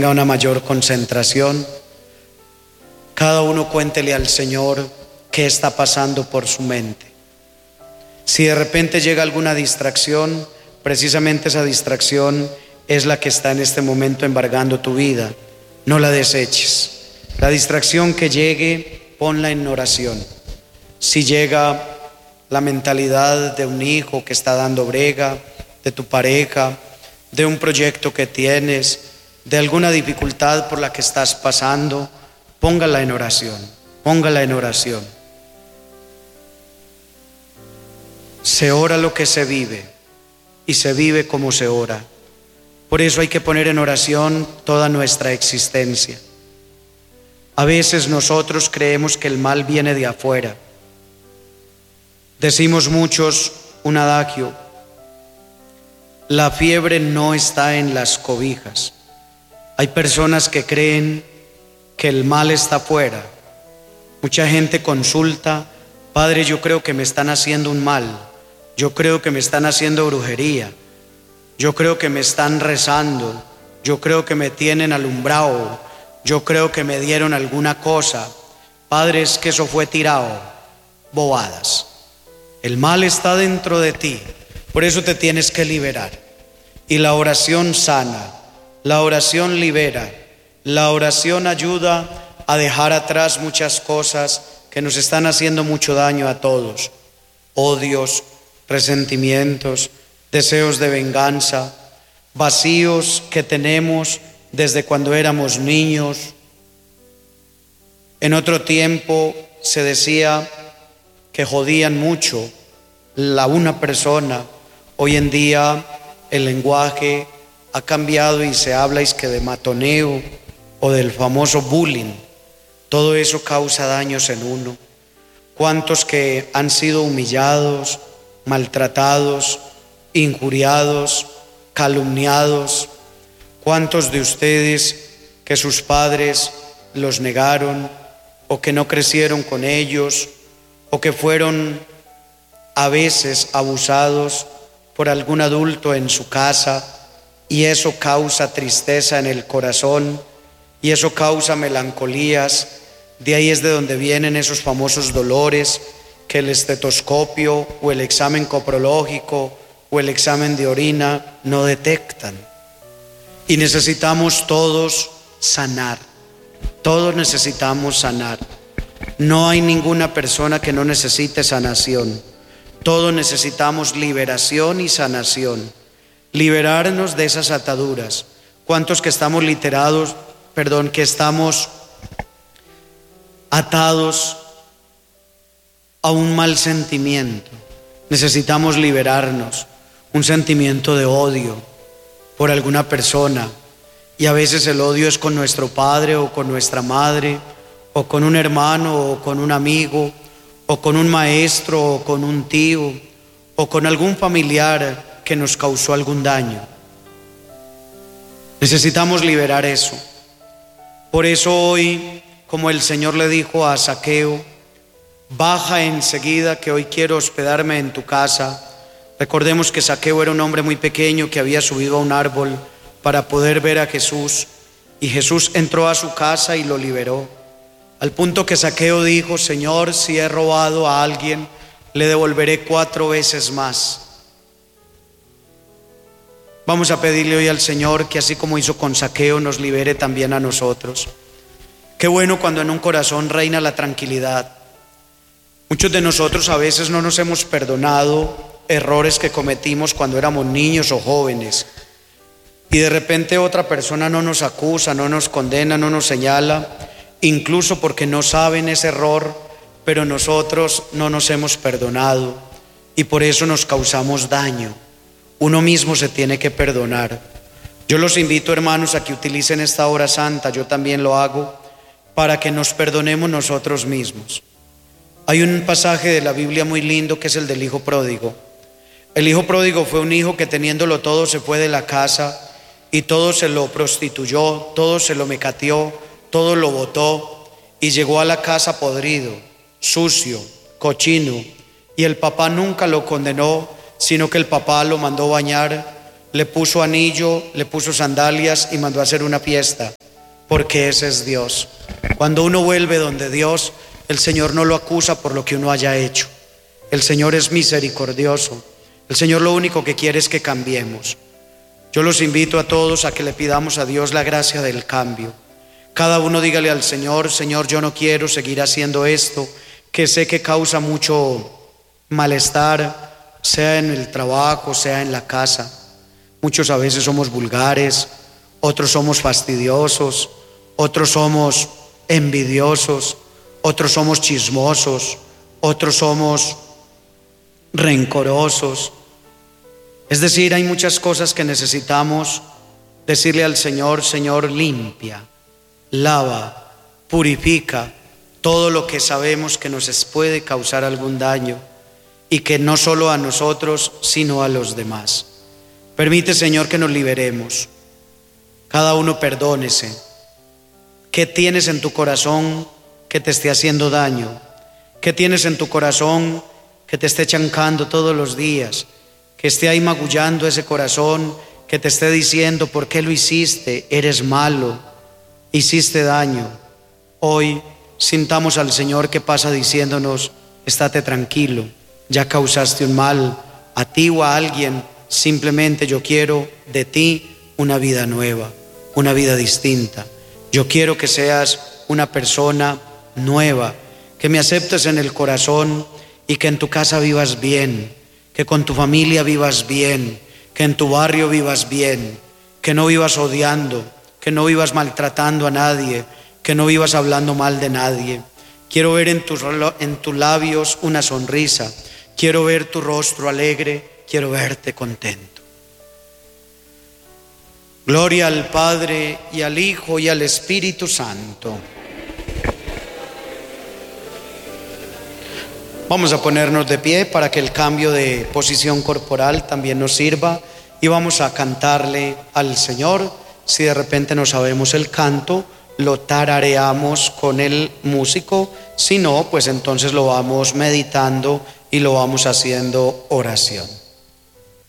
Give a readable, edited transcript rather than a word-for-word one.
tenga una mayor concentración. Cada uno cuéntele al Señor qué está pasando por su mente. Si de repente llega alguna distracción, precisamente esa distracción es la que está en este momento embargando tu vida. No la deseches. La distracción que llegue, ponla en oración. Si llega la mentalidad de un hijo que está dando brega, de tu pareja, de un proyecto que tienes, de alguna dificultad por la que estás pasando, póngala en oración, póngala en oración. Se ora lo que se vive y se vive como se ora. Por eso hay que poner en oración toda nuestra existencia. A veces nosotros creemos que el mal viene de afuera. Decimos muchos un adagio: la fiebre no está en las cobijas. Hay personas que creen que el mal está afuera. Mucha gente consulta: Padre, yo creo que me están haciendo un mal, yo creo que me están haciendo brujería, yo creo que me están rezando, yo creo que me tienen alumbrado, yo creo que me dieron alguna cosa. Padre, es que eso fue tirado. Bobadas. El mal está dentro de ti, por eso te tienes que liberar. Y la oración sana, la oración libera, la oración ayuda a dejar atrás muchas cosas que nos están haciendo mucho daño a todos. Odios, resentimientos, deseos de venganza, vacíos que tenemos desde cuando éramos niños. En otro tiempo se decía que jodían mucho a una persona. Hoy en día el lenguaje ha cambiado y se habla que de matoneo o del famoso bullying. Todo eso causa daños en uno. ¿Cuántos que han sido humillados, maltratados, injuriados, calumniados? ¿Cuántos de ustedes que sus padres los negaron o que no crecieron con ellos o que fueron a veces abusados por algún adulto en su casa, y eso causa tristeza en el corazón y eso causa melancolías? De ahí es de donde vienen esos famosos dolores que el estetoscopio o el examen coprológico o el examen de orina no detectan. Y necesitamos todos sanar, todos necesitamos sanar. No hay ninguna persona que no necesite sanación. Todos necesitamos liberación y sanación. Liberarnos de esas ataduras. ¿Cuántos que estamos que estamos atados a un mal sentimiento? Necesitamos liberarnos. Un sentimiento de odio por alguna persona, y a veces el odio es con nuestro padre o con nuestra madre o con un hermano o con un amigo o con un maestro o con un tío o con algún familiar que nos causó algún daño. Necesitamos liberar eso. Por eso hoy, como el Señor le dijo a Zaqueo: baja enseguida que hoy quiero hospedarme en tu casa. Recordemos que Zaqueo era un hombre muy pequeño que había subido a un árbol para poder ver a Jesús, y Jesús entró a su casa y lo liberó, al punto que Zaqueo dijo: Señor, si he robado a alguien, le devolveré 4 veces más. Vamos a pedirle hoy al Señor que, así como hizo con Zaqueo, nos libere también a nosotros. Qué bueno cuando en un corazón reina la tranquilidad. Muchos de nosotros a veces no nos hemos perdonado errores que cometimos cuando éramos niños o jóvenes, y de repente otra persona no nos acusa, no nos condena, no nos señala, incluso porque no saben ese error, pero nosotros no nos hemos perdonado y por eso nos causamos daño. Uno mismo se tiene que perdonar. Yo los invito, hermanos, a que utilicen esta hora santa, yo también lo hago, para que nos perdonemos nosotros mismos. Hay un pasaje de la Biblia muy lindo que es el del hijo pródigo. El hijo pródigo fue un hijo que, teniéndolo todo, se fue de la casa y todo se lo prostituyó, todo se lo mecateó, todo lo botó, y llegó a la casa podrido, sucio, cochino, y el papá nunca lo condenó, sino que el papá lo mandó bañar, le puso anillo, le puso sandalias y mandó a hacer una fiesta, porque ese es Dios. Cuando uno vuelve donde Dios, el Señor no lo acusa por lo que uno haya hecho. El Señor es misericordioso. El Señor lo único que quiere es que cambiemos. Yo los invito a todos a que le pidamos a Dios la gracia del cambio. Cada uno dígale al Señor: Señor, yo no quiero seguir haciendo esto, que sé que causa mucho malestar, sea en el trabajo, sea en la casa. Muchos a veces somos vulgares, otros somos fastidiosos, otros somos envidiosos, otros somos chismosos, otros somos rencorosos. Es decir, hay muchas cosas que necesitamos decirle al Señor: Señor, limpia, lava, purifica todo lo que sabemos que nos puede causar algún daño, y que no solo a nosotros, sino a los demás. Permite, Señor, que nos liberemos. Cada uno perdónese. ¿Qué tienes en tu corazón que te esté haciendo daño? ¿Qué tienes en tu corazón que te esté chancando todos los días? Que esté ahí magullando ese corazón, que te esté diciendo: ¿por qué lo hiciste? Eres malo, hiciste daño. Hoy sintamos al Señor que pasa diciéndonos: estate tranquilo, ya causaste un mal a ti o a alguien. Simplemente yo quiero de ti una vida nueva, una vida distinta. Yo quiero que seas una persona nueva, que me aceptes en el corazón y que en tu casa vivas bien, que con tu familia vivas bien, que en tu barrio vivas bien, que no vivas odiando, que no vivas maltratando a nadie, que no vivas hablando mal de nadie. Quiero ver en tus labios una sonrisa, quiero ver tu rostro alegre, quiero verte contento. Gloria al Padre, y al Hijo, y al Espíritu Santo. Vamos a ponernos de pie para que el cambio de posición corporal también nos sirva, y vamos a cantarle al Señor. Si de repente no sabemos el canto, lo tarareamos con el músico. Si no, pues entonces lo vamos meditando y lo vamos haciendo oración.